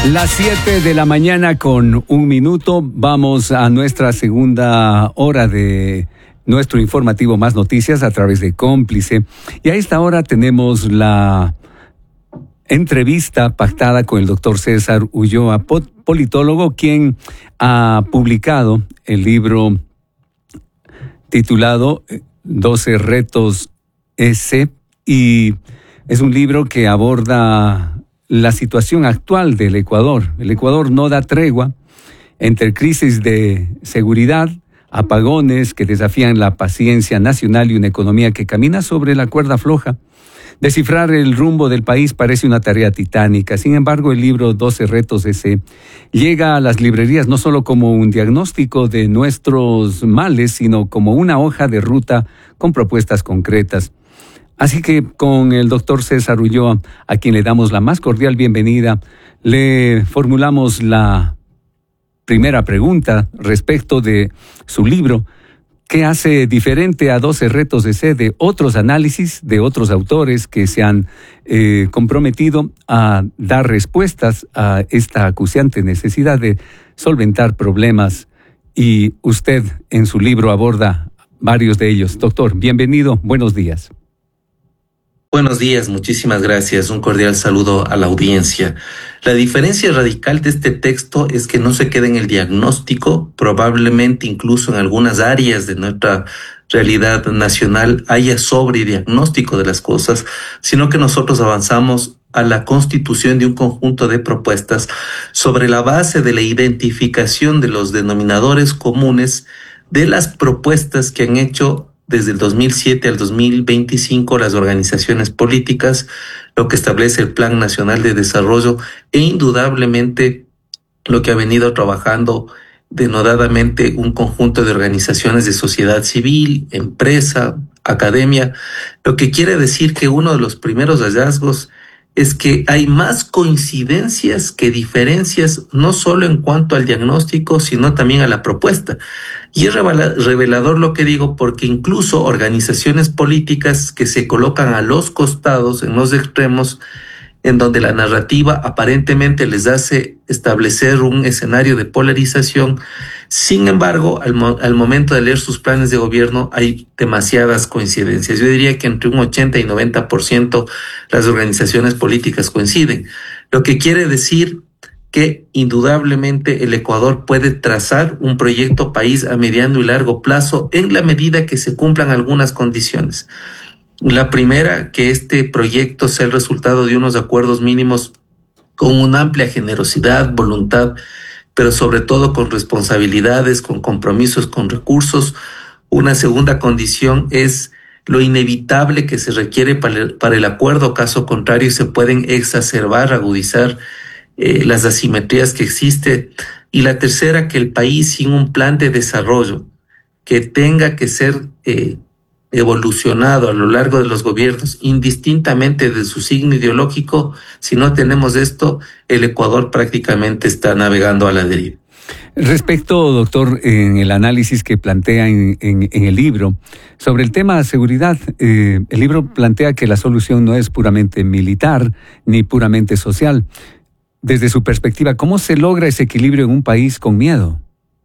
Las 7 de la mañana con 1 minuto. Vamos a nuestra segunda hora de nuestro informativo Más Noticias a través de Cómplice. Y a esta hora tenemos la entrevista pactada con el doctor César Ulloa, politólogo, quien ha publicado el libro titulado 12 retos S, y es un libro que aborda la situación actual del Ecuador. El Ecuador no da tregua entre crisis de seguridad, apagones que desafían la paciencia nacional y una economía que camina sobre la cuerda floja. Descifrar el rumbo del país parece una tarea titánica. Sin embargo, el libro 12 retos S llega a las librerías no solo como un diagnóstico de nuestros males, sino como una hoja de ruta con propuestas concretas. Así que con el doctor César Ulloa, a quien le damos la más cordial bienvenida, le formulamos la primera pregunta respecto de su libro. ¿Qué hace diferente a 12 retos S de otros análisis de otros autores que se han comprometido a dar respuestas a esta acuciante necesidad de solventar problemas? Y usted en su libro aborda varios de ellos. Doctor, bienvenido, buenos días. Buenos días, muchísimas gracias. Un cordial saludo a la audiencia. La diferencia radical de este texto es que no se queda en el diagnóstico, probablemente incluso en algunas áreas de nuestra realidad nacional haya sobrediagnóstico de las cosas, sino que nosotros avanzamos a la constitución de un conjunto de propuestas sobre la base de la identificación de los denominadores comunes de las propuestas que han hecho desde el 2007 al 2025 las organizaciones políticas, lo que establece el Plan Nacional de Desarrollo e indudablemente lo que ha venido trabajando denodadamente un conjunto de organizaciones de sociedad civil, empresa, academia, lo que quiere decir que uno de los primeros hallazgos es que hay más coincidencias que diferencias, no solo en cuanto al diagnóstico, sino también a la propuesta. Y es revelador lo que digo, porque incluso organizaciones políticas que se colocan a los costados, en los extremos, en donde la narrativa aparentemente les hace establecer un escenario de polarización. Sin embargo, al momento de leer sus planes de gobierno hay demasiadas coincidencias. Yo diría que entre un 80 y 90% las organizaciones políticas coinciden. Lo que quiere decir que indudablemente el Ecuador puede trazar un proyecto país a mediano y largo plazo en la medida que se cumplan algunas condiciones. La primera, que este proyecto sea el resultado de unos acuerdos mínimos con una amplia generosidad, voluntad, pero sobre todo con responsabilidades, con compromisos, con recursos. Una segunda condición es lo inevitable que se requiere para el acuerdo, caso contrario se pueden exacerbar, agudizar las asimetrías que existen. Y la tercera, que el país sin un plan de desarrollo que tenga que ser evolucionado a lo largo de los gobiernos, indistintamente de su signo ideológico, si no tenemos esto, el Ecuador prácticamente está navegando a la deriva. Respecto, doctor, en el análisis que plantea en el libro sobre el tema de seguridad, el libro plantea que la solución no es puramente militar ni puramente social. Desde su perspectiva, ¿cómo se logra ese equilibrio en un país con miedo?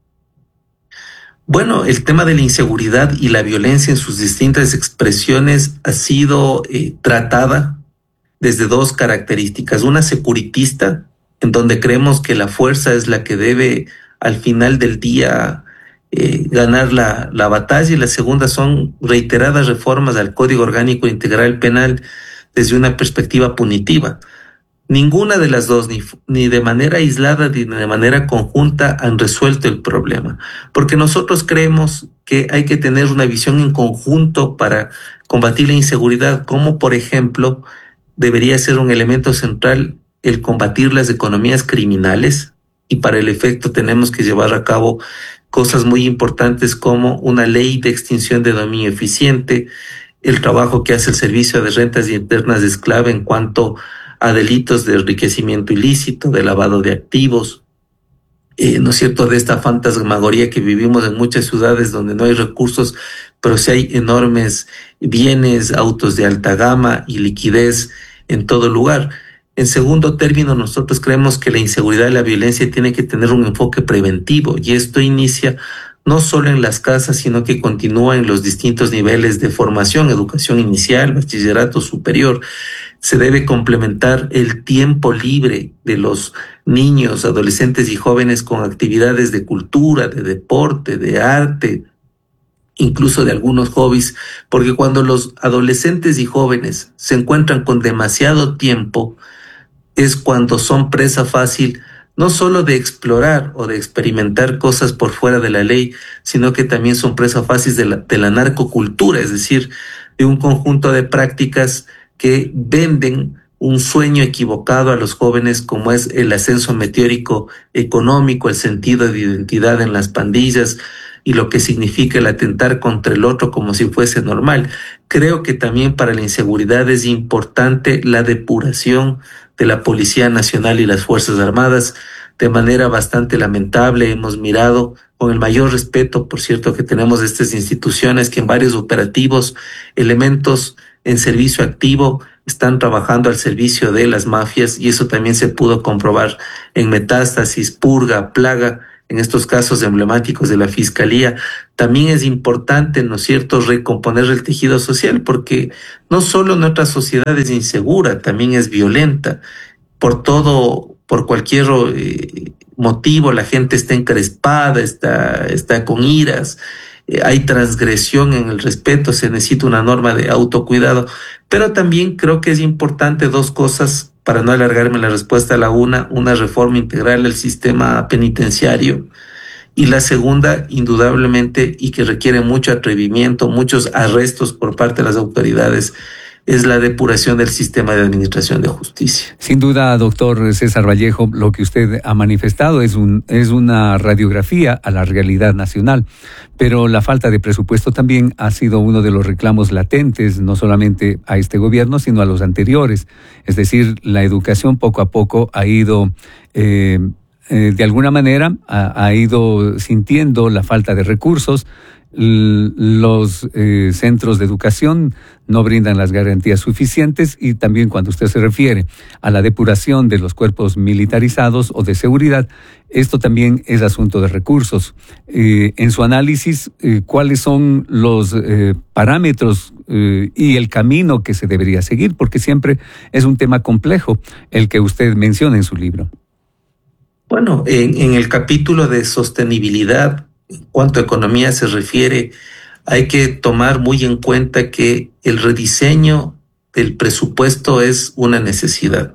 Bueno, el tema de la inseguridad y la violencia en sus distintas expresiones ha sido tratada desde dos características. Una securitista, en donde creemos que la fuerza es la que debe al final del día ganar la batalla, y la segunda son reiteradas reformas al Código Orgánico Integral Penal desde una perspectiva punitiva. Ninguna de las dos, ni de manera aislada ni de manera conjunta, han resuelto el problema, porque nosotros creemos que hay que tener una visión en conjunto para combatir la inseguridad, como por ejemplo debería ser un elemento central el combatir las economías criminales, y para el efecto tenemos que llevar a cabo cosas muy importantes como una ley de extinción de dominio eficiente, el trabajo que hace el Servicio de Rentas Internas de Esclave en cuanto a delitos de enriquecimiento ilícito, de lavado de activos, ¿no es cierto?, de esta fantasmagoría que vivimos en muchas ciudades donde no hay recursos, pero sí hay enormes bienes, autos de alta gama y liquidez en todo lugar. En segundo término, nosotros creemos que la inseguridad y la violencia tiene que tener un enfoque preventivo, y esto inicia no solo en las casas, sino que continúa en los distintos niveles de formación, educación inicial, bachillerato superior. Se debe complementar el tiempo libre de los niños, adolescentes y jóvenes con actividades de cultura, de deporte, de arte, incluso de algunos hobbies, porque cuando los adolescentes y jóvenes se encuentran con demasiado tiempo, es cuando son presa fácil no solo de explorar o de experimentar cosas por fuera de la ley, sino que también son presa fácil de la narcocultura, es decir, de un conjunto de prácticas que venden un sueño equivocado a los jóvenes, como es el ascenso meteórico económico, el sentido de identidad en las pandillas y lo que significa el atentar contra el otro como si fuese normal. Creo que también para la inseguridad es importante la depuración de la Policía Nacional y las Fuerzas Armadas. De manera bastante lamentable hemos mirado, con el mayor respeto, por cierto, que tenemos de estas instituciones, que en varios operativos elementos en servicio activo están trabajando al servicio de las mafias, y eso también se pudo comprobar en Metástasis, Purga, Plaga, en estos casos emblemáticos de la Fiscalía. También es importante, ¿no es cierto?, recomponer el tejido social, porque no solo nuestra sociedad es insegura, también es violenta. Por cualquier motivo, la gente está encrespada, está con iras, hay transgresión en el respeto, se necesita una norma de autocuidado. Pero también creo que es importante dos cosas, para no alargarme la respuesta. Una reforma integral del sistema penitenciario, y la segunda, indudablemente, y que requiere mucho atrevimiento, muchos arrestos por parte de las autoridades, es la depuración del sistema de administración de justicia. Sin duda, doctor César Vallejo, lo que usted ha manifestado es una radiografía a la realidad nacional, pero la falta de presupuesto también ha sido uno de los reclamos latentes, no solamente a este gobierno, sino a los anteriores. Es decir, la educación poco a poco ha ido de alguna manera ha ido sintiendo la falta de recursos. Los centros de educación no brindan las garantías suficientes, y también cuando usted se refiere a la depuración de los cuerpos militarizados o de seguridad, esto también es asunto de recursos. En su análisis, ¿cuáles son los parámetros y el camino que se debería seguir? Porque siempre es un tema complejo el que usted menciona en su libro. Bueno, en el capítulo de sostenibilidad, en cuanto a economía se refiere, hay que tomar muy en cuenta que el rediseño del presupuesto es una necesidad.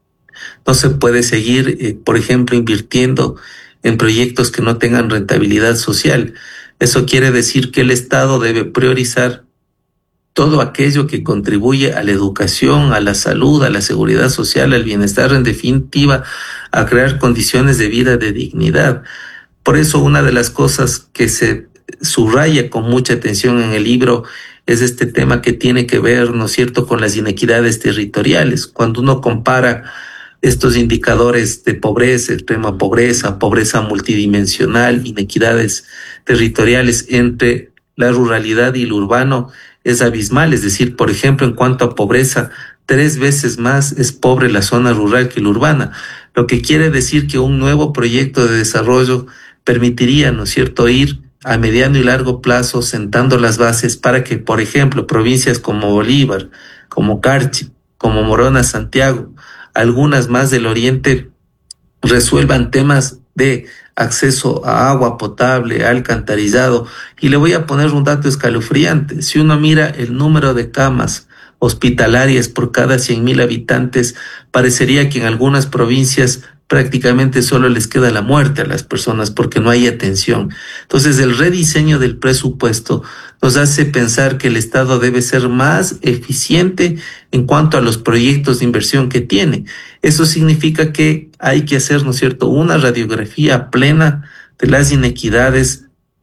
No se puede seguir, por ejemplo, invirtiendo en proyectos que no tengan rentabilidad social. Eso quiere decir que el Estado debe priorizar todo aquello que contribuye a la educación, a la salud, a la seguridad social, al bienestar, en definitiva, a crear condiciones de vida de dignidad. Por eso, una de las cosas que se subraya con mucha atención en el libro es este tema que tiene que ver, ¿no es cierto?, con las inequidades territoriales. Cuando uno compara estos indicadores de pobreza, extrema pobreza, pobreza multidimensional, inequidades territoriales entre la ruralidad y lo urbano, es abismal. Es decir, por ejemplo, en cuanto a pobreza, 3 veces más es pobre la zona rural que la urbana, lo que quiere decir que un nuevo proyecto de desarrollo permitiría, ¿no es cierto?, ir a mediano y largo plazo sentando las bases para que, por ejemplo, provincias como Bolívar, como Carchi, como Morona, Santiago, algunas más del oriente, resuelvan temas de acceso a agua potable, a alcantarillado. Y le voy a poner un dato escalofriante. Si uno mira el número de camas hospitalarias por cada 100,000 habitantes, parecería que en algunas provincias prácticamente solo les queda la muerte a las personas porque no hay atención. Entonces, el rediseño del presupuesto nos hace pensar que el Estado debe ser más eficiente en cuanto a los proyectos de inversión que tiene. Eso significa que hay que hacer, ¿no es cierto?, una radiografía plena de las inequidades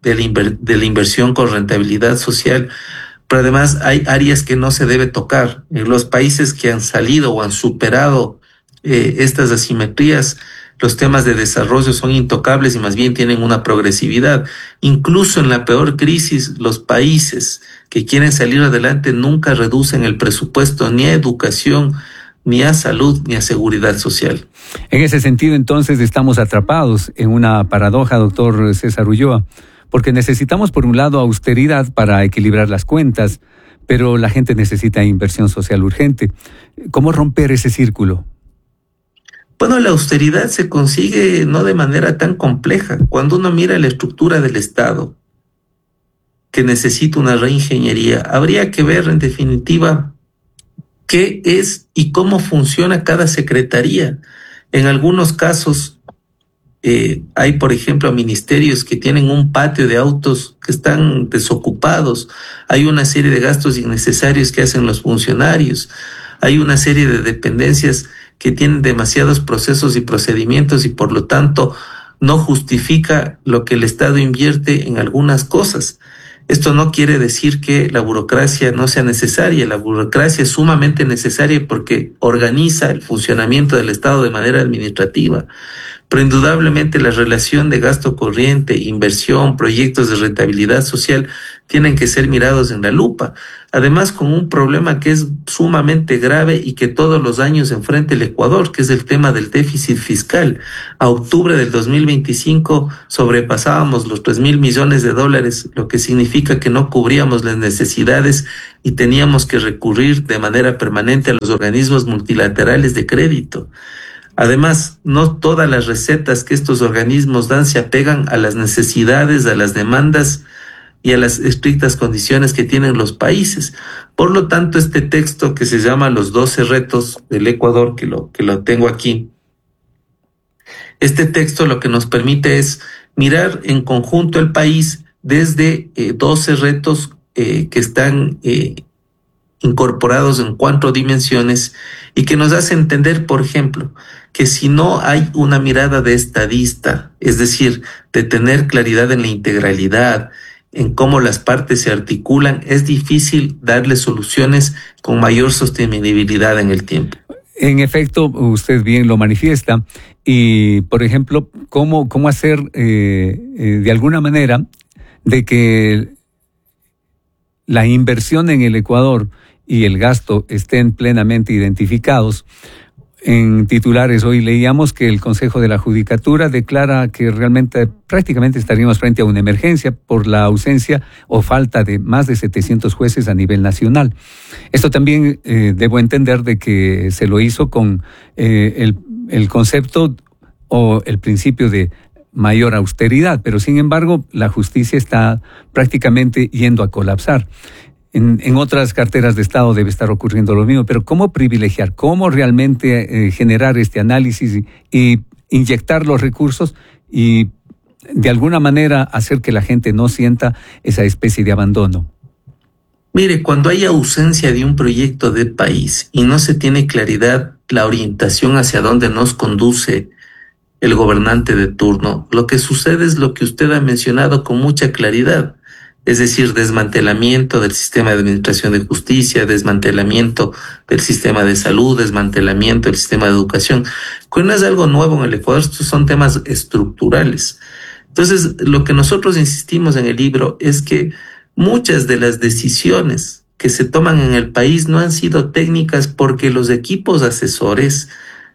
de la inversión con rentabilidad social. Pero además hay áreas que no se debe tocar. En los países que han salido o han superado estas asimetrías, los temas de desarrollo son intocables y más bien tienen una progresividad. Incluso en la peor crisis, los países que quieren salir adelante nunca reducen el presupuesto ni a educación, ni a salud, ni a seguridad social. En ese sentido, entonces, estamos atrapados en una paradoja, doctor César Ulloa, porque necesitamos, por un lado, austeridad para equilibrar las cuentas, pero la gente necesita inversión social urgente. ¿Cómo romper ese círculo? Bueno, la austeridad se consigue no de manera tan compleja. Cuando uno mira la estructura del Estado, que necesita una reingeniería, habría que ver, en definitiva, qué es y cómo funciona cada secretaría. En algunos casos hay, por ejemplo, ministerios que tienen un patio de autos que están desocupados. Hay una serie de gastos innecesarios que hacen los funcionarios. Hay una serie de dependencias que tienen demasiados procesos y procedimientos y por lo tanto no justifica lo que el Estado invierte en algunas cosas. Esto no quiere decir que la burocracia no sea necesaria. La burocracia es sumamente necesaria porque organiza el funcionamiento del Estado de manera administrativa. Pero indudablemente la relación de gasto corriente, inversión, proyectos de rentabilidad social tienen que ser mirados en la lupa. Además, con un problema que es sumamente grave y que todos los años enfrenta el Ecuador, que es el tema del déficit fiscal. A octubre del 2025 sobrepasábamos los 3.000 millones de dólares, lo que significa que no cubríamos las necesidades y teníamos que recurrir de manera permanente a los organismos multilaterales de crédito. Además, no todas las recetas que estos organismos dan se apegan a las necesidades, a las demandas y a las estrictas condiciones que tienen los países. Por lo tanto, este texto que se llama Los 12 retos del Ecuador, que lo tengo aquí, este texto lo que nos permite es mirar en conjunto el país desde 12 retos que están incorporados en 4 dimensiones y que nos hace entender, por ejemplo, que si no hay una mirada de estadista, es decir, de tener claridad en la integralidad, en cómo las partes se articulan, es difícil darle soluciones con mayor sostenibilidad en el tiempo. En efecto, usted bien lo manifiesta. Y, por ejemplo, ¿cómo hacer de alguna manera de que la inversión en el Ecuador y el gasto estén plenamente identificados? En titulares hoy leíamos que el Consejo de la Judicatura declara que realmente prácticamente estaríamos frente a una emergencia por la ausencia o falta de más de 700 jueces a nivel nacional. Esto también debo entender de que se lo hizo con el concepto o el principio de mayor austeridad, pero sin embargo la justicia está prácticamente yendo a colapsar. En otras carteras de Estado debe estar ocurriendo lo mismo, pero ¿cómo privilegiar? ¿Cómo realmente generar este análisis y inyectar los recursos y de alguna manera hacer que la gente no sienta esa especie de abandono? Mire, cuando hay ausencia de un proyecto de país y no se tiene claridad la orientación hacia dónde nos conduce el gobernante de turno, lo que sucede es lo que usted ha mencionado con mucha claridad. Es decir, desmantelamiento del sistema de administración de justicia, desmantelamiento del sistema de salud, desmantelamiento del sistema de educación. Que no es algo nuevo en el Ecuador, estos son temas estructurales. Entonces, lo que nosotros insistimos en el libro es que muchas de las decisiones que se toman en el país no han sido técnicas porque los equipos asesores,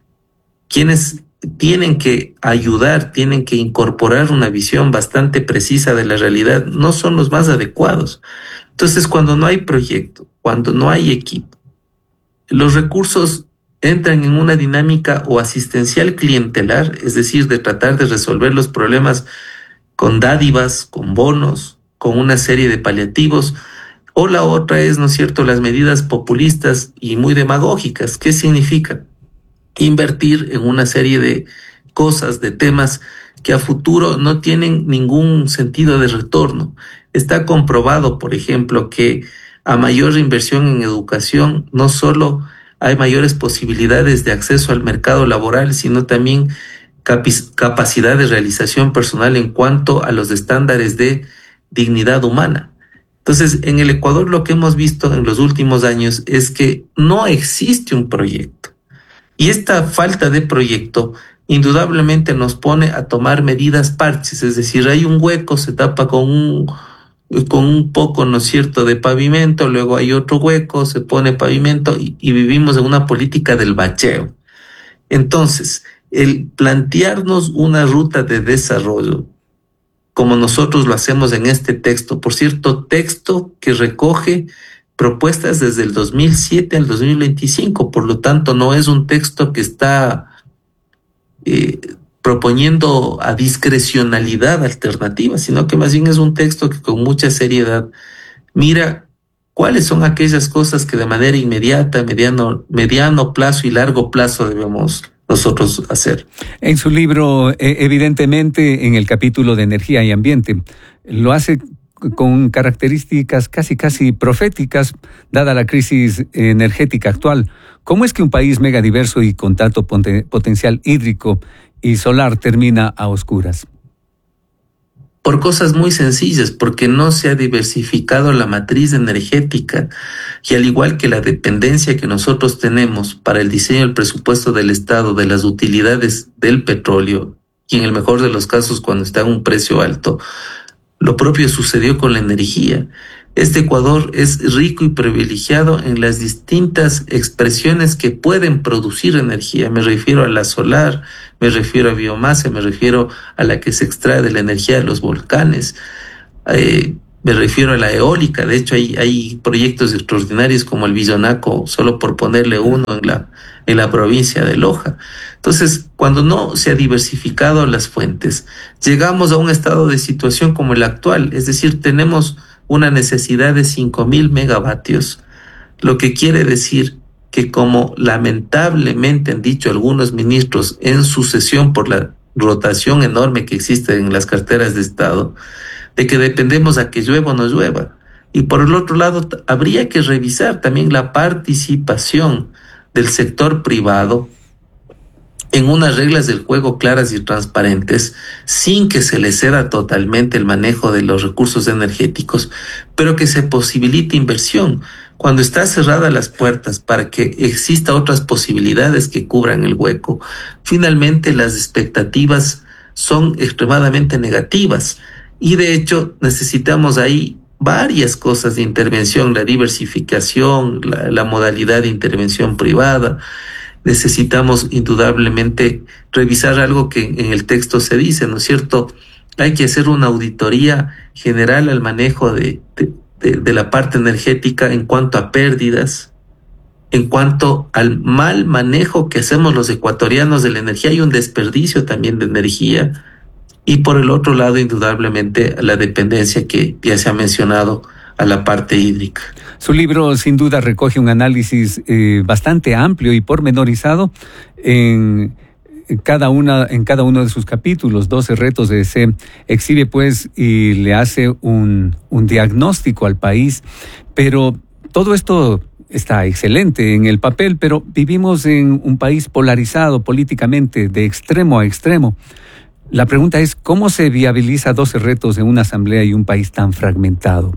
quienes tienen que ayudar, tienen que incorporar una visión bastante precisa de la realidad, no son los más adecuados. Entonces, cuando no hay proyecto, cuando no hay equipo, los recursos entran en una dinámica o asistencial clientelar, es decir, de tratar de resolver los problemas con dádivas, con bonos, con una serie de paliativos, o la otra es, ¿no es cierto?, las medidas populistas y muy demagógicas. ¿Qué significa? Invertir en una serie de cosas, de temas que a futuro no tienen ningún sentido de retorno. Está comprobado, por ejemplo, que a mayor inversión en educación, no solo hay mayores posibilidades de acceso al mercado laboral, sino también capacidad de realización personal en cuanto a los estándares de dignidad humana. Entonces, en el Ecuador lo que hemos visto en los últimos años es que no existe un proyecto. Y esta falta de proyecto indudablemente nos pone a tomar medidas parches, es decir, hay un hueco, se tapa con con un poco, ¿no es cierto?, de pavimento, luego hay otro hueco, se pone pavimento y vivimos en una política del bacheo. Entonces, el plantearnos una ruta de desarrollo, como nosotros lo hacemos en este texto, por cierto, texto que recoge propuestas desde el 2007 al 2025, por lo tanto no es un texto que está proponiendo a discrecionalidad alternativa, sino que más bien es un texto que con mucha seriedad mira cuáles son aquellas cosas que de manera inmediata, mediano plazo y largo plazo debemos nosotros hacer. En su libro, evidentemente, en el capítulo de energía y ambiente, lo hace con características casi proféticas, dada la crisis energética actual. ¿Cómo es que un país megadiverso y con tanto potencial hídrico y solar termina a oscuras? Por cosas muy sencillas, porque no se ha diversificado la matriz energética y al igual que la dependencia que nosotros tenemos para el diseño del presupuesto del Estado de las utilidades del petróleo y en el mejor de los casos cuando está a un precio alto, lo propio sucedió con la energía. Este Ecuador es rico y privilegiado en las distintas expresiones que pueden producir energía. Me refiero a la solar, me refiero a biomasa, me refiero a la que se extrae de la energía de los volcanes, me refiero a la eólica. De hecho, hay proyectos extraordinarios como el Villonaco, solo por ponerle uno en la provincia de Loja. Entonces, cuando no se ha diversificado las fuentes, llegamos a un estado de situación como el actual, es decir, tenemos una necesidad de 5.000 megavatios, lo que quiere decir que como lamentablemente han dicho algunos ministros en sucesión por la rotación enorme que existe en las carteras de Estado, de que dependemos a que llueva o no llueva. Y por el otro lado, habría que revisar también la participación del sector privado en unas reglas del juego claras y transparentes, sin que se le ceda totalmente el manejo de los recursos energéticos, pero que se posibilite inversión. Cuando están cerradas las puertas para que exista otras posibilidades que cubran el hueco, finalmente las expectativas son extremadamente negativas. Y de hecho necesitamos ahí varias cosas de intervención, la diversificación, la modalidad de intervención privada. Necesitamos indudablemente revisar algo que en el texto se dice, ¿no es cierto? Hay que hacer una auditoría general al manejo de la parte energética en cuanto a pérdidas, en cuanto al mal manejo que hacemos los ecuatorianos de la energía. Hay un desperdicio también de energía. Y por el otro lado, indudablemente, la dependencia que ya se ha mencionado a la parte hídrica. Su libro, sin duda, recoge un análisis bastante amplio y pormenorizado en cada uno de sus capítulos. 12 retos de se exhibe, pues, y le hace un diagnóstico al país. Pero todo esto está excelente en el papel, pero vivimos en un país polarizado políticamente, de extremo a extremo. La pregunta es, ¿cómo se viabiliza 12 retos en una asamblea y un país tan fragmentado?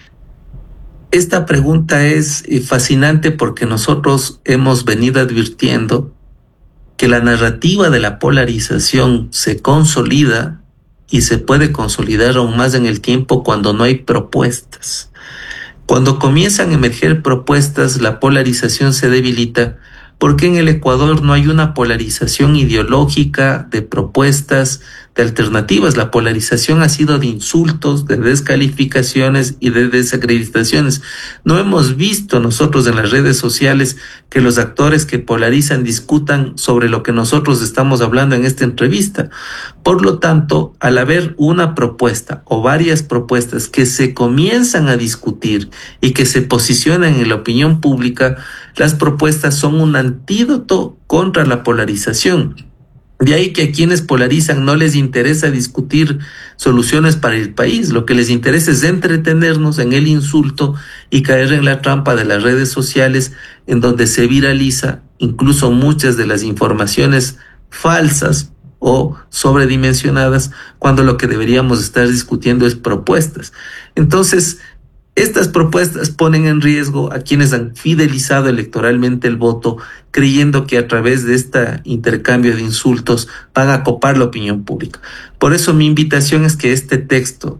Esta pregunta es fascinante porque nosotros hemos venido advirtiendo que la narrativa de la polarización se consolida y se puede consolidar aún más en el tiempo cuando no hay propuestas. Cuando comienzan a emerger propuestas, la polarización se debilita porque en el Ecuador no hay una polarización ideológica de propuestas, de alternativas. La polarización ha sido de insultos, de descalificaciones y de desacreditaciones. No hemos visto nosotros en las redes sociales que los actores que polarizan discutan sobre lo que nosotros estamos hablando en esta entrevista. Por lo tanto, al haber una propuesta o varias propuestas que se comienzan a discutir y que se posicionan en la opinión pública, las propuestas son un antídoto contra la polarización. De ahí que a quienes polarizan no les interesa discutir soluciones para el país. Lo que les interesa es entretenernos en el insulto y caer en la trampa de las redes sociales, en donde se viraliza incluso muchas de las informaciones falsas o sobredimensionadas, cuando lo que deberíamos estar discutiendo es propuestas. Entonces, estas propuestas ponen en riesgo a quienes han fidelizado electoralmente el voto, creyendo que a través de este intercambio de insultos van a copar la opinión pública. Por eso mi invitación es que este texto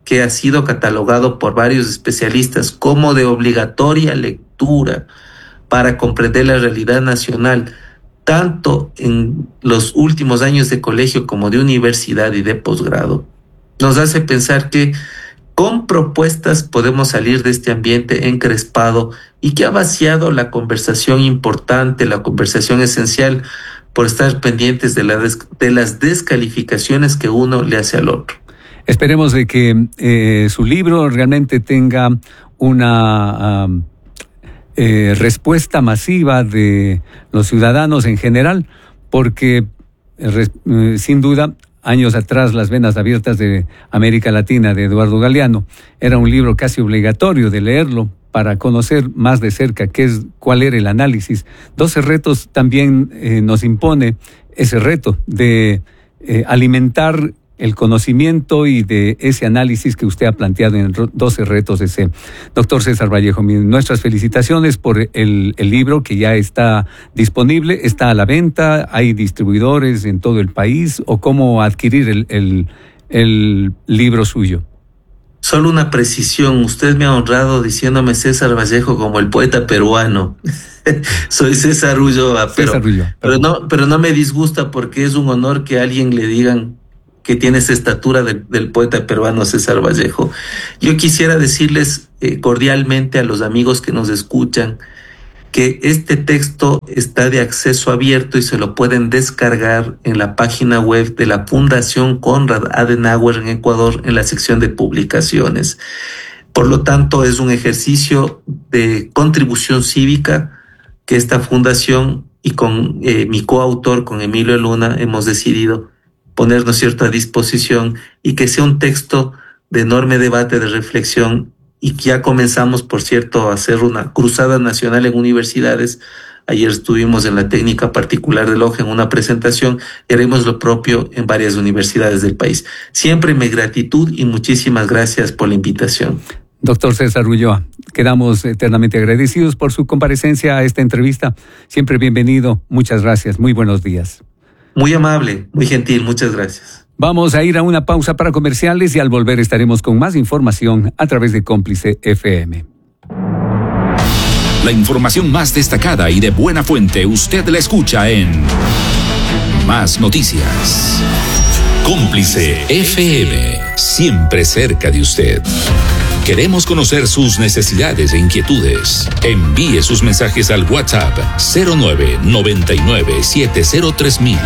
que ha sido catalogado por varios especialistas como de obligatoria lectura para comprender la realidad nacional, tanto en los últimos años de colegio como de universidad y de posgrado, nos hace pensar que con propuestas podemos salir de este ambiente encrespado y que ha vaciado la conversación importante, la conversación esencial, por estar pendientes de las descalificaciones que uno le hace al otro. Esperemos de que su libro realmente tenga una respuesta masiva de los ciudadanos en general, porque sin duda, años atrás, Las Venas Abiertas de América Latina, de Eduardo Galeano, era un libro casi obligatorio de leerlo para conocer más de cerca cuál era el análisis. 12 retos también nos impone ese reto de alimentar el conocimiento y de ese análisis que usted ha planteado en 12 retos de C. Doctor César Vallejo, nuestras felicitaciones por el libro que ya está disponible, está a la venta, hay distribuidores en todo el país, o cómo adquirir el libro suyo. Solo una precisión, usted me ha honrado diciéndome César Vallejo como el poeta peruano. Soy César Ulloa, pero no me disgusta, porque es un honor que a alguien le digan que tiene esa estatura del poeta peruano César Vallejo. Yo quisiera decirles cordialmente a los amigos que nos escuchan que este texto está de acceso abierto y se lo pueden descargar en la página web de la Fundación Konrad Adenauer en Ecuador, en la sección de publicaciones. Por lo tanto, es un ejercicio de contribución cívica que esta fundación y con mi coautor, con Emilio Luna, hemos decidido ponernos a disposición, y que sea un texto de enorme debate, de reflexión, y que ya comenzamos, por cierto, a hacer una cruzada nacional en universidades. Ayer estuvimos en la técnica particular de Loja en una presentación, y haremos lo propio en varias universidades del país. Siempre mi gratitud y muchísimas gracias por la invitación. Doctor César Ulloa, quedamos eternamente agradecidos por su comparecencia a esta entrevista. Siempre bienvenido. Muchas gracias. Muy buenos días. Muy amable, muy gentil. Muchas gracias. Vamos a ir a una pausa para comerciales y al volver estaremos con más información a través de Cómplice FM. La información más destacada y de buena fuente usted la escucha en Más Noticias. Cómplice FM, siempre cerca de usted. Queremos conocer sus necesidades e inquietudes. Envíe sus mensajes al WhatsApp 0999703000.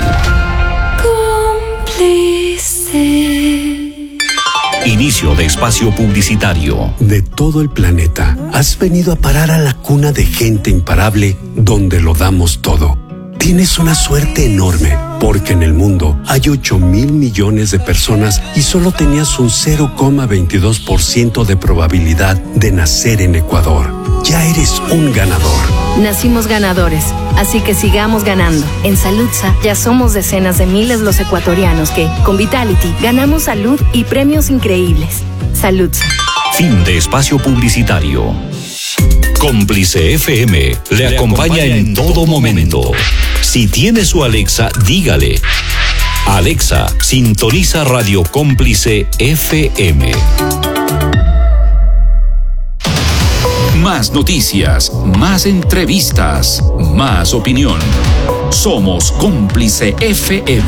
Cómplice. Inicio de espacio publicitario. De todo el planeta, has venido a parar a la cuna de gente imparable donde lo damos todo. Tienes una suerte enorme, porque en el mundo hay 8,000 millones de personas y solo tenías un 0,22% de probabilidad de nacer en Ecuador. Ya eres un ganador. Nacimos ganadores, así que sigamos ganando. En Saludsa ya somos decenas de miles los ecuatorianos que, con Vitality, ganamos salud y premios increíbles. Saludsa. Fin de espacio publicitario. Cómplice FM le acompaña en todo momento. Si tiene su Alexa, dígale: Alexa, sintoniza Radio Cómplice FM. Más noticias, más entrevistas, más opinión. Somos Cómplice FM.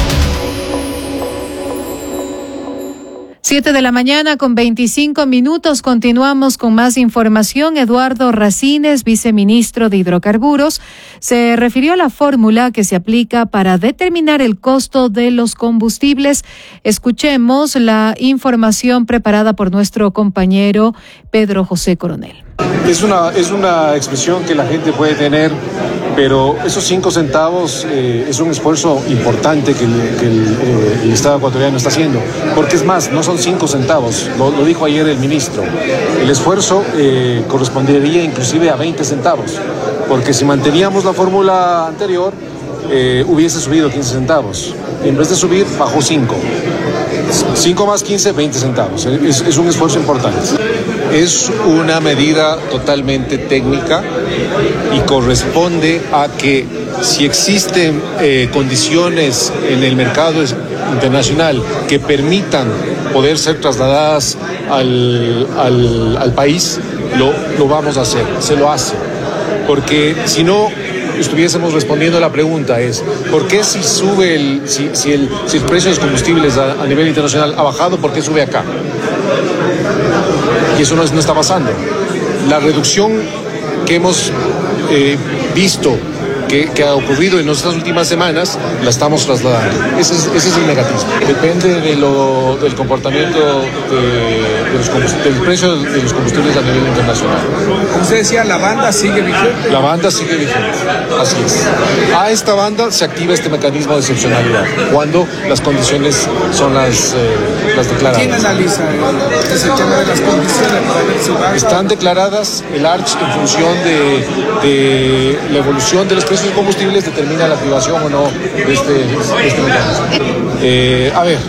7:25 a.m. Continuamos con más información. Eduardo Racines, viceministro de Hidrocarburos, se refirió a la fórmula que se aplica para determinar el costo de los combustibles. Escuchemos la información preparada por nuestro compañero Pedro José Coronel. Es una expresión que la gente puede tener, pero esos 5 centavos es un esfuerzo importante que el Estado ecuatoriano está haciendo, porque es más, no son 5 centavos, lo dijo ayer el ministro. El esfuerzo correspondería inclusive a 20 centavos, porque si manteníamos la fórmula anterior, hubiese subido 15 centavos. En vez de subir, bajó 5. 5 más 15, 20 centavos. Es un esfuerzo importante. Es una medida totalmente técnica y corresponde a que si existen condiciones en el mercado internacional que permitan poder ser trasladadas al país, lo vamos a hacer, se lo hace. Porque si no estuviésemos respondiendo a la pregunta es, ¿por qué si sube si el precio de los combustibles a nivel internacional ha bajado, por qué sube acá? Y eso no está pasando. La reducción que hemos visto que ha ocurrido en estas últimas semanas, la estamos trasladando. Ese es el negativo. Depende del comportamiento del precio de los combustibles a nivel internacional. Como usted decía, ¿la banda sigue vigente? La banda sigue vigente, así es. A esta banda se activa este mecanismo de excepcionalidad, cuando las condiciones son las declaradas. ¿Quién analiza ese tema de las condiciones para ver su banda? Están declaradas, el ARCH, en función de la evolución de los precios de combustibles, determina la activación o no de este mecanismo. A ver,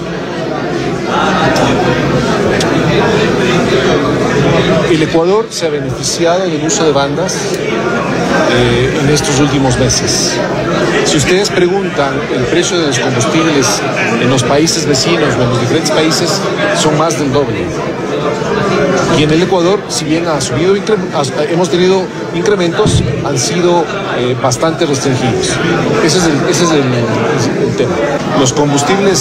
el Ecuador se ha beneficiado del uso de bandas en estos últimos meses. Si ustedes preguntan el precio de los combustibles en los países vecinos o en los diferentes países, son más del doble. Y en el Ecuador, si bien ha subido, hemos tenido incrementos, han sido bastante restringidos. Ese es el tema. Los combustibles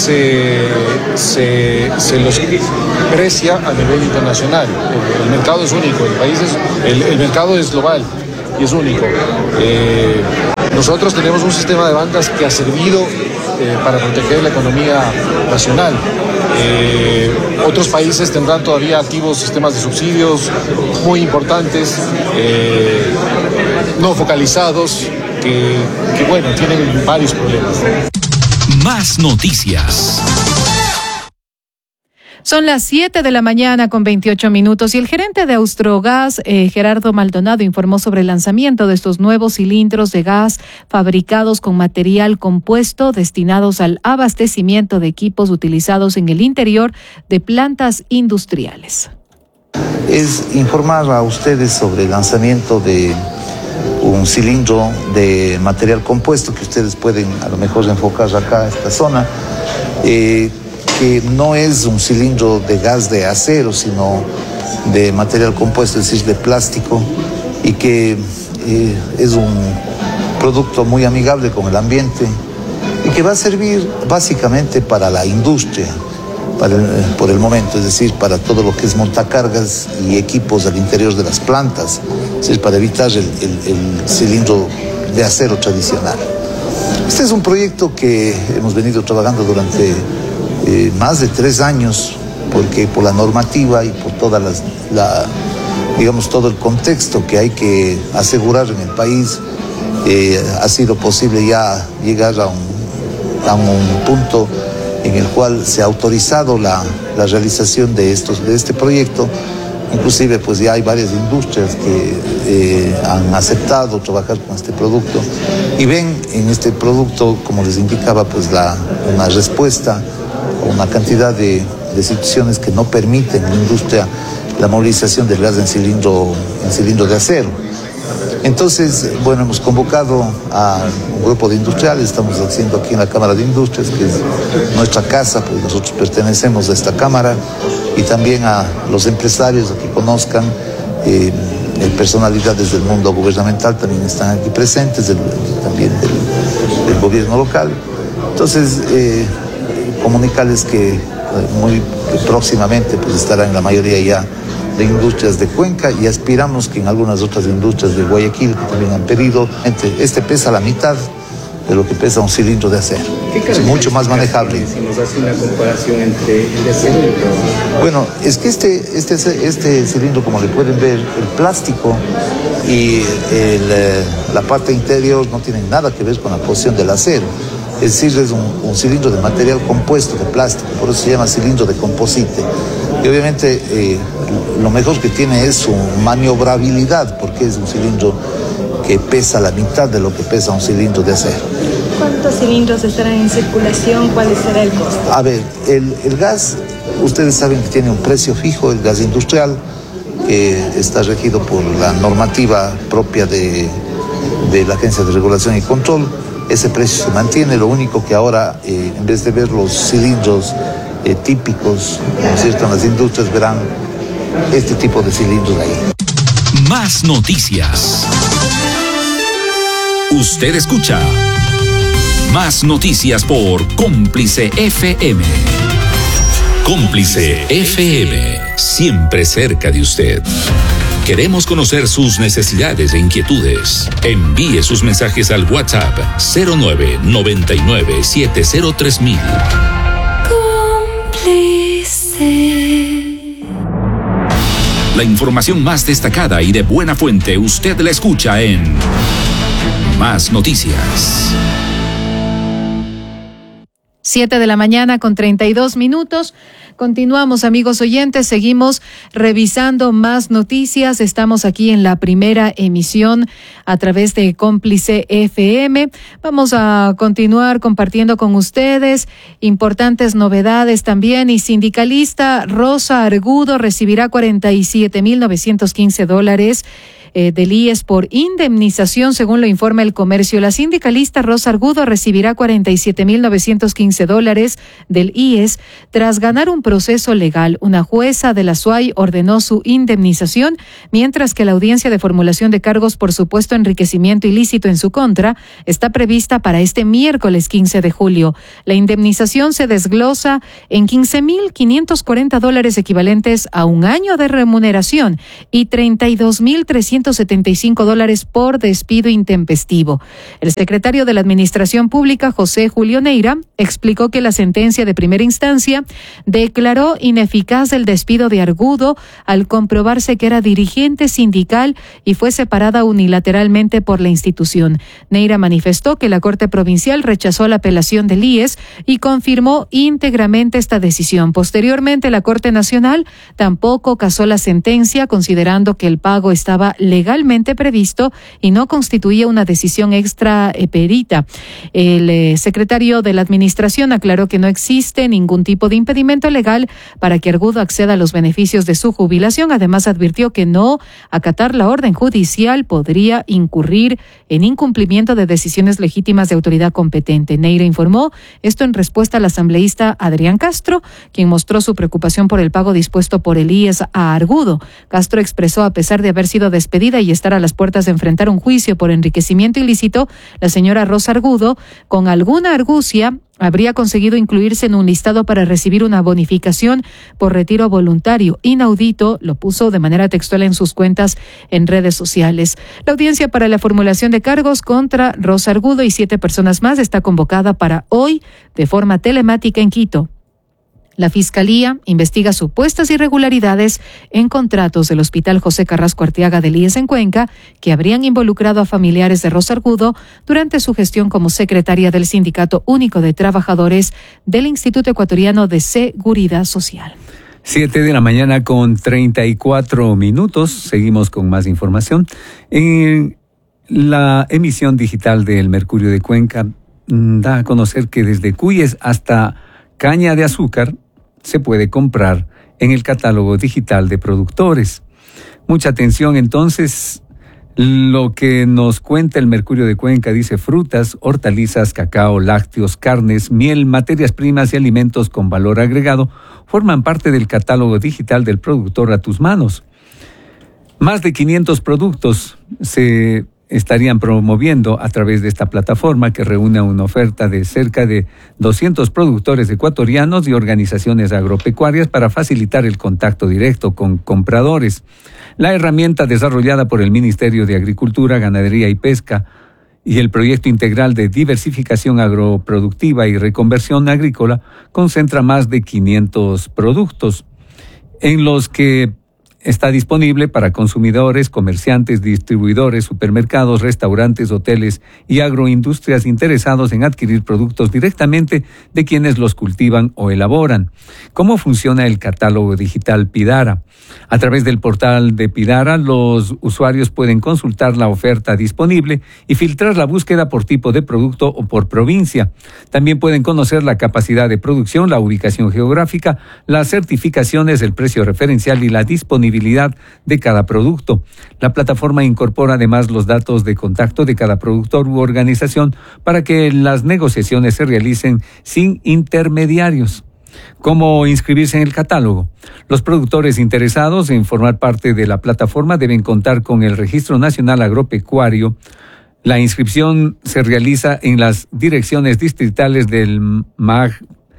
se los precia a nivel internacional. El mercado es único, el mercado es global y es único. Nosotros tenemos un sistema de bandas que ha servido para proteger la economía nacional. Otros países tendrán todavía activos sistemas de subsidios muy importantes, no focalizados, que bueno, tienen varios problemas. Más noticias. Son las 7 de la mañana con 28 minutos y el gerente de Austrogas, Gerardo Maldonado, informó sobre el lanzamiento de estos nuevos cilindros de gas fabricados con material compuesto destinados al abastecimiento de equipos utilizados en el interior de plantas industriales. Es informar a ustedes sobre el lanzamiento de un cilindro de material compuesto que ustedes pueden a lo mejor enfocar acá, esta zona, que no es un cilindro de gas de acero, sino de material compuesto, es decir, de plástico, y que es un producto muy amigable con el ambiente y que va a servir básicamente para la industria, por el momento, es decir, para todo lo que es montacargas y equipos al interior de las plantas, es decir, para evitar el cilindro de acero tradicional. Este es un proyecto que hemos venido trabajando durante más de 3 años, porque por la normativa y por todas digamos, todo el contexto que hay que asegurar en el país, ha sido posible ya llegar a un punto en el cual se ha autorizado la realización de este proyecto. Inclusive pues ya hay varias industrias que han aceptado trabajar con este producto y ven en este producto, como les indicaba, pues una respuesta a una cantidad de situaciones que no permiten en la industria la movilización del gas en cilindro de acero. Entonces, bueno, hemos convocado a un grupo de industriales, estamos haciendo aquí en la Cámara de Industrias, que es nuestra casa, pues nosotros pertenecemos a esta Cámara, y también a los empresarios que conozcan, personalidades del mundo gubernamental también están aquí presentes, también del gobierno local. Entonces, comunicarles que muy próximamente pues estarán en la mayoría ya de industrias de Cuenca, y aspiramos que en algunas otras industrias de Guayaquil que también han pedido. Este pesa la mitad de lo que pesa un cilindro de acero. Es mucho más manejable. Si nos hace una comparación entre el de acero y el plástico. Bueno, es que este cilindro, como le pueden ver, el plástico y la parte interior no tienen nada que ver con la posición del acero. Es decir, es un cilindro de material compuesto de plástico, por eso se llama cilindro de composite. Y obviamente lo mejor que tiene es su maniobrabilidad, porque es un cilindro que pesa la mitad de lo que pesa un cilindro de acero. ¿Cuántos cilindros estarán en circulación? ¿Cuál será el costo? A ver, el gas, ustedes saben que tiene un precio fijo, el gas industrial, que está regido por la normativa propia de de la Agencia de Regulación y Control. Ese precio se mantiene, lo único que ahora, en vez de ver los cilindros típicos, ¿no es cierto?, en las industrias, verán este tipo de cilindros ahí. Más noticias. Usted escucha Más Noticias por Cómplice FM. Cómplice FM, siempre cerca de usted. Queremos conocer sus necesidades e inquietudes. Envíe sus mensajes al WhatsApp 0999703000. Cómplice. La información más destacada y de buena fuente usted la escucha en Más Noticias. 7:32 a.m. Continuamos, amigos oyentes, seguimos revisando más noticias. Estamos aquí en la primera emisión a través de Cómplice FM. Vamos a continuar compartiendo con ustedes importantes novedades también. Y sindicalista Rosa Argudo recibirá $47,915 del IES por indemnización, según lo informa El Comercio. La sindicalista Rosa Argudo recibirá $47,915 del IES tras ganar un proceso legal. Una jueza de la SUAY ordenó su indemnización, mientras que la audiencia de formulación de cargos por supuesto enriquecimiento ilícito en su contra está prevista para este miércoles 15 de julio. La indemnización se desglosa en $15,540 equivalentes a un año de remuneración y $32,375 por despido intempestivo. El secretario de la Administración Pública, José Julio Neira, explicó que la sentencia de primera instancia declaró ineficaz el despido de Argudo al comprobarse que era dirigente sindical y fue separada unilateralmente por la institución. Neira manifestó que la Corte Provincial rechazó la apelación del IES y confirmó íntegramente esta decisión. Posteriormente, la Corte Nacional tampoco casó la sentencia, considerando que el pago estaba legalmente previsto y no constituía una decisión extraperita. El secretario de la Administración aclaró que no existe ningún tipo de impedimento legal para que Argudo acceda a los beneficios de su jubilación. Además, advirtió que no acatar la orden judicial podría incurrir en incumplimiento de decisiones legítimas de autoridad competente. Neira informó esto en respuesta al asambleísta Adrián Castro, quien mostró su preocupación por el pago dispuesto por el IES a Argudo. Castro expresó, a pesar de haber sido despedida y estar a las puertas de enfrentar un juicio por enriquecimiento ilícito, la señora Rosa Argudo, con alguna argucia, habría conseguido incluirse en un listado para recibir una bonificación por retiro voluntario. Inaudito, lo puso de manera textual en sus cuentas en redes sociales. La audiencia para la formulación de cargos contra Rosa Argudo y 7 personas más está convocada para hoy de forma telemática en Quito. La Fiscalía investiga supuestas irregularidades en contratos del Hospital José Carrasco Arteaga del IES en Cuenca que habrían involucrado a familiares de Rosa Argudo durante su gestión como secretaria del Sindicato Único de Trabajadores del Instituto Ecuatoriano de Seguridad Social. 7:34 a.m. Seguimos con más información. En la emisión digital del Mercurio de Cuenca da a conocer que desde cuyes hasta caña de azúcar se puede comprar en el catálogo digital de productores. Mucha atención entonces, lo que nos cuenta el Mercurio de Cuenca dice: frutas, hortalizas, cacao, lácteos, carnes, miel, materias primas y alimentos con valor agregado forman parte del catálogo digital del productor a tus manos. Más de 500 productos se estarían promoviendo a través de esta plataforma que reúne una oferta de cerca de 200 productores ecuatorianos y organizaciones agropecuarias para facilitar el contacto directo con compradores. La herramienta desarrollada por el Ministerio de Agricultura, Ganadería y Pesca y el Proyecto Integral de Diversificación Agroproductiva y Reconversión Agrícola concentra más de 500 productos en los que está disponible para consumidores, comerciantes, distribuidores, supermercados, restaurantes, hoteles y agroindustrias interesados en adquirir productos directamente de quienes los cultivan o elaboran. ¿Cómo funciona el catálogo digital Pidara? A través del portal de Pidara, los usuarios pueden consultar la oferta disponible y filtrar la búsqueda por tipo de producto o por provincia. También pueden conocer la capacidad de producción, la ubicación geográfica, las certificaciones, el precio referencial y la disponibilidad disponibilidad de cada producto. La plataforma incorpora además los datos de contacto de cada productor u organización para que las negociaciones se realicen sin intermediarios. ¿Cómo inscribirse en el catálogo? Los productores interesados en formar parte de la plataforma deben contar con el Registro Nacional Agropecuario. La inscripción se realiza en las direcciones distritales del MAG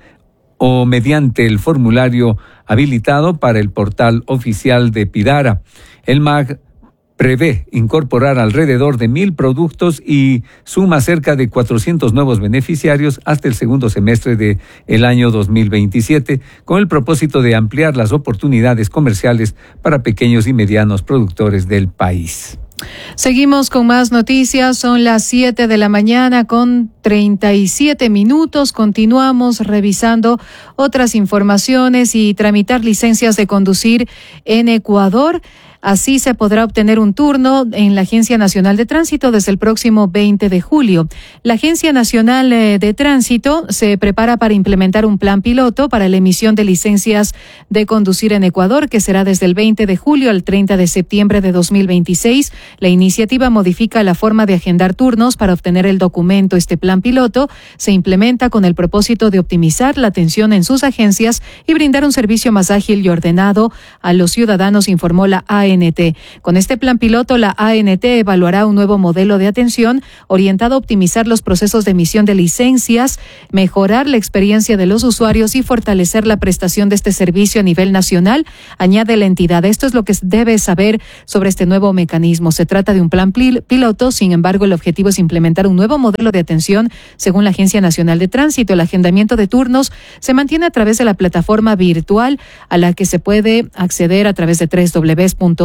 o mediante el formulario habilitado para el portal oficial de Pidara. El MAG prevé incorporar alrededor de 1,000 productos y suma cerca de 400 nuevos beneficiarios hasta el segundo semestre del año 2027, con el propósito de ampliar las oportunidades comerciales para pequeños y medianos productores del país. Seguimos con más noticias, son las 7 de la mañana con 37 minutos. Continuamos revisando otras informaciones y tramitar licencias de conducir en Ecuador. Así se podrá obtener un turno en la Agencia Nacional de Tránsito desde el próximo 20 de julio. La Agencia Nacional de Tránsito se prepara para implementar un plan piloto para la emisión de licencias de conducir en Ecuador, que será desde el 20 de julio al 30 de septiembre de 2026. La iniciativa modifica la forma de agendar turnos para obtener el documento. Este plan piloto se implementa con el propósito de optimizar la atención en sus agencias y brindar un servicio más ágil y ordenado a los ciudadanos, informó la ANT. Con este plan piloto, la ANT evaluará un nuevo modelo de atención orientado a optimizar los procesos de emisión de licencias, mejorar la experiencia de los usuarios y fortalecer la prestación de este servicio a nivel nacional, añade la entidad. Esto es lo que debe saber sobre este nuevo mecanismo. Se trata de un plan piloto, sin embargo, el objetivo es implementar un nuevo modelo de atención según la Agencia Nacional de Tránsito. El agendamiento de turnos se mantiene a través de la plataforma virtual a la que se puede acceder a través de www.ant.gov.es.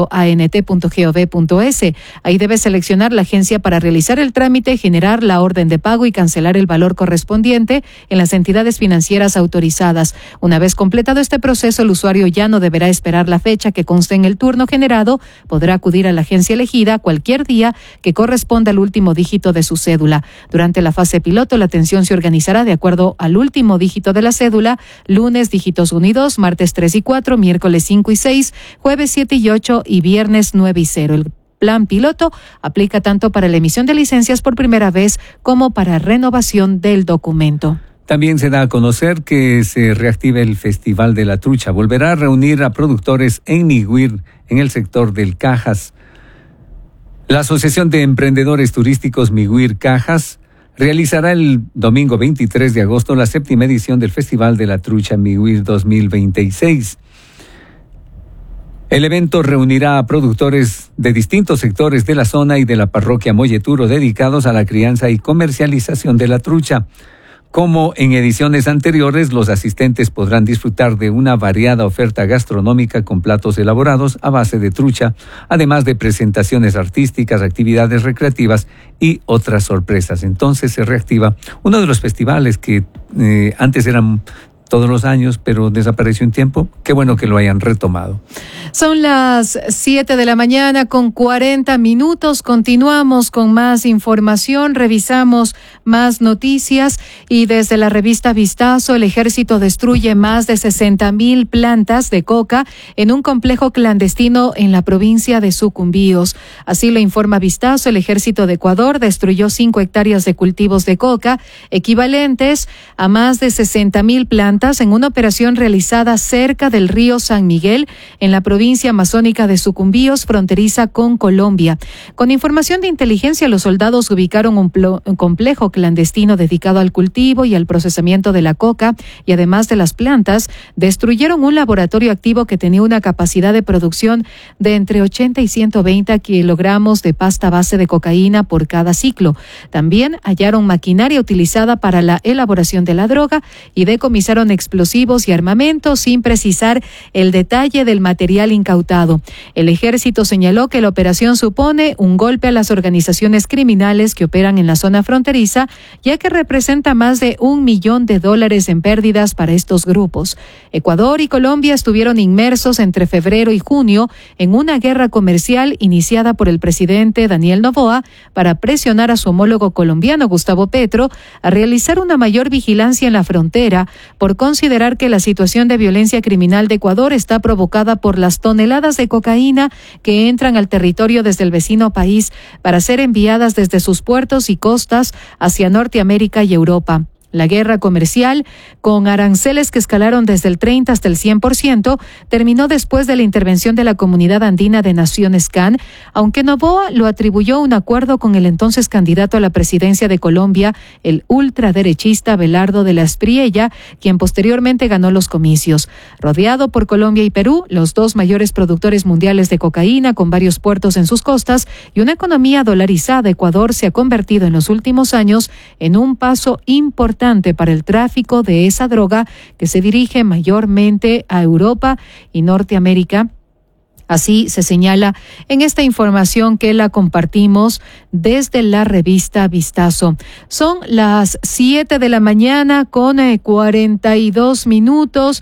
Ahí debe seleccionar la agencia para realizar el trámite, generar la orden de pago y cancelar el valor correspondiente en las entidades financieras autorizadas. Una vez completado este proceso, el usuario ya no deberá esperar la fecha que conste en el turno generado. Podrá acudir a la agencia elegida cualquier día que corresponda al último dígito de su cédula. Durante la fase piloto, la atención se organizará de acuerdo al último dígito de la cédula: lunes dígitos 1 y 2, martes 3 y 4, miércoles 5 y 6, jueves 7 y 8 y viernes 9 y 0. El plan piloto aplica tanto para la emisión de licencias por primera vez como para renovación del documento. También se da a conocer que se reactiva el Festival de la Trucha. Volverá a reunir a productores en Migüir, en el sector del Cajas. La Asociación de Emprendedores Turísticos Migüir Cajas realizará el domingo 23 de agosto la 7ª edición del Festival de la Trucha Migüir 2026. El evento reunirá a productores de distintos sectores de la zona y de la parroquia Molleturo dedicados a la crianza y comercialización de la trucha. Como en ediciones anteriores, los asistentes podrán disfrutar de una variada oferta gastronómica con platos elaborados a base de trucha, además de presentaciones artísticas, actividades recreativas y otras sorpresas. Entonces se reactiva uno de los festivales que antes eran todos los años, pero desapareció un tiempo. Qué bueno que lo hayan retomado. Son las 7 de la mañana con 40 minutos. Continuamos con más información, revisamos más noticias y desde la revista Vistazo, el ejército destruye más de 60,000 plantas de coca en un complejo clandestino en la provincia de Sucumbíos. Así lo informa Vistazo, el ejército de Ecuador destruyó 5 hectáreas de cultivos de coca, equivalentes a más de 60,000 plantas en una operación realizada cerca del río San Miguel, en la provincia amazónica de Sucumbíos, fronteriza con Colombia. Con información de inteligencia, los soldados ubicaron un complejo clandestino dedicado al cultivo y al procesamiento de la coca y además de las plantas, destruyeron un laboratorio activo que tenía una capacidad de producción de entre 80 y 120 kilogramos de pasta base de cocaína por cada ciclo. También hallaron maquinaria utilizada para la elaboración de la droga y decomisaron explosivos y armamento sin precisar el detalle del material incautado. El ejército señaló que la operación supone un golpe a las organizaciones criminales que operan en la zona fronteriza, ya que representa más de $1 millón en pérdidas para estos grupos. Ecuador y Colombia estuvieron inmersos entre febrero y junio en una guerra comercial iniciada por el presidente Daniel Noboa para presionar a su homólogo colombiano Gustavo Petro a realizar una mayor vigilancia en la frontera por por considerar que la situación de violencia criminal de Ecuador está provocada por las toneladas de cocaína que entran al territorio desde el vecino país para ser enviadas desde sus puertos y costas hacia Norteamérica y Europa. La guerra comercial, con aranceles que escalaron desde el 30 hasta el 100%, terminó después de la intervención de la Comunidad Andina de Naciones CAN, aunque Noboa lo atribuyó a un acuerdo con el entonces candidato a la presidencia de Colombia, el ultraderechista Abelardo de la Espriella, quien posteriormente ganó los comicios. Rodeado por Colombia y Perú, los dos mayores productores mundiales de cocaína, con varios puertos en sus costas y una economía dolarizada, Ecuador se ha convertido en los últimos años en un paso importante para el tráfico de esa droga que se dirige mayormente a Europa y Norteamérica. Así se señala en esta información que la compartimos desde la revista Vistazo. Son las 7 de la mañana con 42 minutos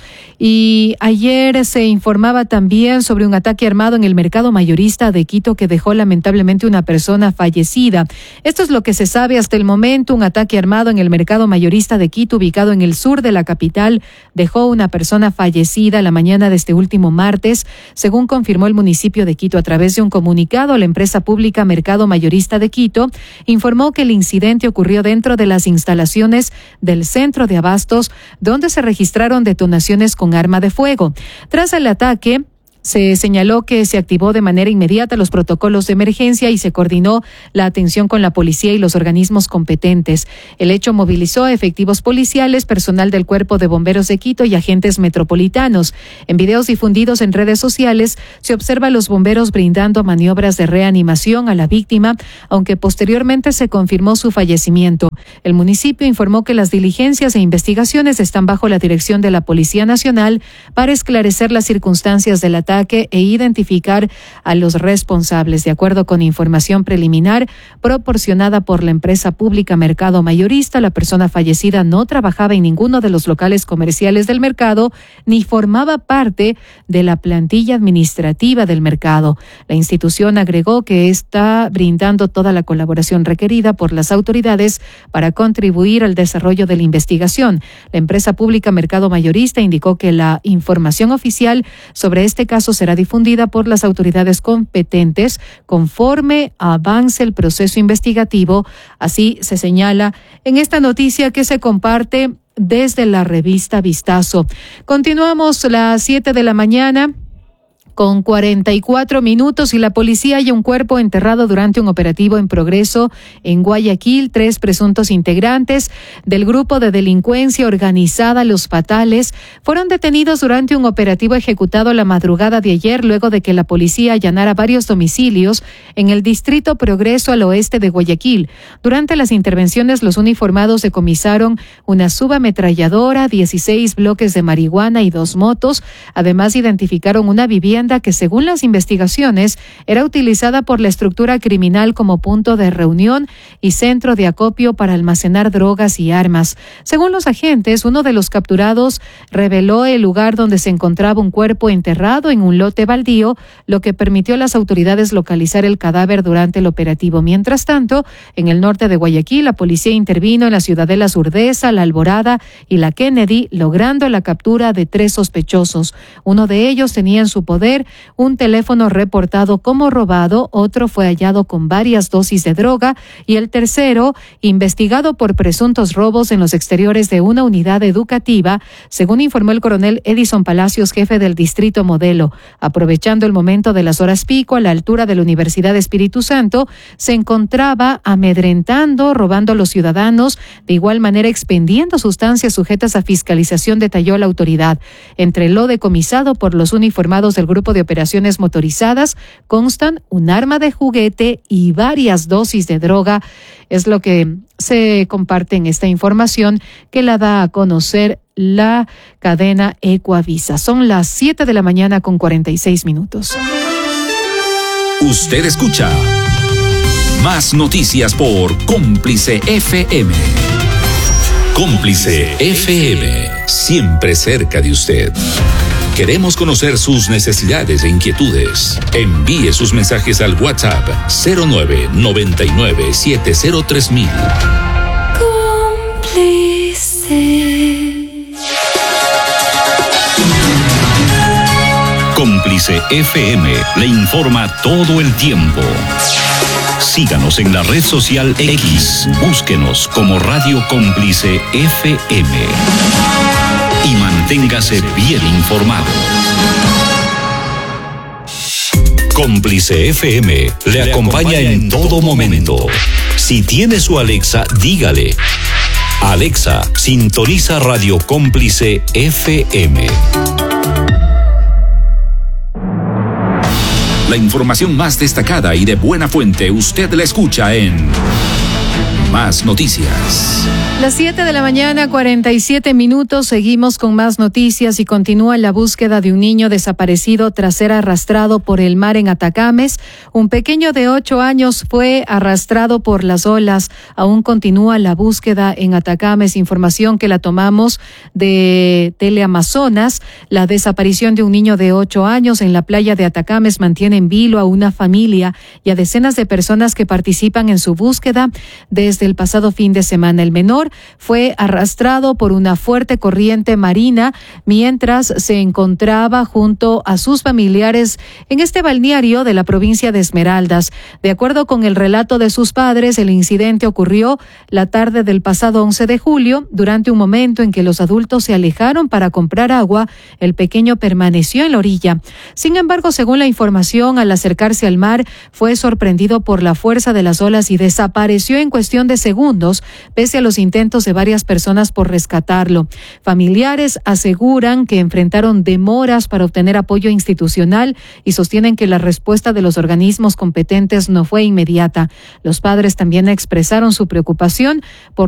y ayer se informaba también sobre un ataque armado en el mercado mayorista de Quito que dejó lamentablemente una persona fallecida. Esto es lo que se sabe hasta el momento. Un ataque armado en el mercado mayorista de Quito, ubicado en el sur de la capital, dejó una persona fallecida la mañana de este último martes, según confirmó el municipio de Quito a través de un comunicado. La empresa pública Mercado Mayorista de Quito informó que el incidente ocurrió dentro de las instalaciones del centro de abastos, donde se registraron detonaciones con arma de fuego. Tras el ataque, se señaló que se activó de manera inmediata los protocolos de emergencia y se coordinó la atención con la policía y los organismos competentes. El hecho movilizó a efectivos policiales, personal del Cuerpo de Bomberos de Quito y agentes metropolitanos. En videos difundidos en redes sociales se observa a los bomberos brindando maniobras de reanimación a la víctima, aunque posteriormente se confirmó su fallecimiento. El municipio informó que las diligencias e investigaciones están bajo la dirección de la Policía Nacional para esclarecer las circunstancias del ataque e identificar a los responsables. De acuerdo con información preliminar proporcionada por la empresa pública Mercado Mayorista, la persona fallecida no trabajaba en ninguno de los locales comerciales del mercado ni formaba parte de la plantilla administrativa del mercado. La institución agregó que está brindando toda la colaboración requerida por las autoridades para contribuir al desarrollo de la investigación. La empresa pública Mercado Mayorista indicó que la información oficial sobre este caso será difundida por las autoridades competentes conforme avance el proceso investigativo. Así se señala en esta noticia que se comparte desde la revista Vistazo. Continuamos las 7 de la mañana. Con 44 minutos y la policía halla un cuerpo enterrado durante un operativo en progreso en Guayaquil. 3 presuntos integrantes del grupo de delincuencia organizada Los Fatales fueron detenidos durante un operativo ejecutado la madrugada de ayer, luego de que la policía allanara varios domicilios en el distrito Progreso al oeste de Guayaquil. Durante las intervenciones, los uniformados decomisaron una subametralladora, 16 bloques de marihuana y 2 motos. Además, identificaron una vivienda que, según las investigaciones, era utilizada por la estructura criminal como punto de reunión y centro de acopio para almacenar drogas y armas. Según los agentes, uno de los capturados reveló el lugar donde se encontraba un cuerpo enterrado en un lote baldío, lo que permitió a las autoridades localizar el cadáver durante el operativo. Mientras tanto, en el norte de Guayaquil, la policía intervino en las ciudadelas Urdesa, La Alborada y La Kennedy, logrando la captura de 3 sospechosos. Uno de ellos tenía en su poder un teléfono reportado como robado, otro fue hallado con varias dosis de droga y el tercero investigado por presuntos robos en los exteriores de una unidad educativa, según informó el coronel Edison Palacios, jefe del distrito Modelo. Aprovechando el momento de las horas pico, a la altura de la Universidad Espíritu Santo, se encontraba amedrentando, robando a los ciudadanos, de igual manera expendiendo sustancias sujetas a fiscalización, detalló la autoridad. Entre lo decomisado por los uniformados del grupo de operaciones motorizadas constan un arma de juguete y varias dosis de droga. Es lo que se comparte en esta información que la da a conocer la cadena Ecuavisa. Son las 7 de la mañana con 46 minutos. Usted escucha más noticias por Cómplice FM. Cómplice FM, siempre cerca de usted. Queremos conocer sus necesidades e inquietudes. Envíe sus mensajes al WhatsApp 0999703000. Cómplice. Cómplice FM le informa todo el tiempo. Síganos en la red social X. Búsquenos como Radio Cómplice FM. Y manténgase bien informado. Cómplice FM le acompaña en todo momento. Si tiene su Alexa, dígale: Alexa, sintoniza Radio Cómplice FM. La información más destacada y de buena fuente usted la escucha en Más Noticias. Las 7 de la mañana, 47 minutos, seguimos con más noticias y continúa la búsqueda de un niño desaparecido tras ser arrastrado por el mar en Atacames. Un pequeño de 8 años fue arrastrado por las olas. Aún continúa la búsqueda en Atacames. Información que la tomamos de Teleamazonas. La desaparición de un niño de 8 años en la playa de Atacames mantiene en vilo a una familia y a decenas de personas que participan en su búsqueda desde el pasado fin de semana. El menor fue arrastrado por una fuerte corriente marina mientras se encontraba junto a sus familiares en este balneario de la provincia de Esmeraldas. De acuerdo con el relato de sus padres, el incidente ocurrió la tarde del pasado 11 de julio. Durante un momento en que los adultos se alejaron para comprar agua, el pequeño permaneció en la orilla. Sin embargo, según la información, al acercarse al mar, fue sorprendido por la fuerza de las olas y desapareció en cuestión de segundos, pese a los intentos de varias personas por rescatarlo. Familiares aseguran que enfrentaron demoras para obtener apoyo institucional y sostienen que la respuesta de los organismos competentes no fue inmediata. Los padres también expresaron su preocupación por